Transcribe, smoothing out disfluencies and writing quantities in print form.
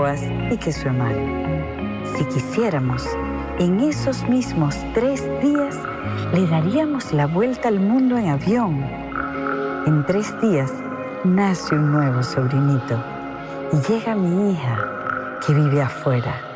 guaguas y queso emal. Si quisiéramos, en esos mismos 3 días le daríamos la vuelta al mundo en avión. En 3 días nace un nuevo sobrinito y llega mi hija que vive afuera.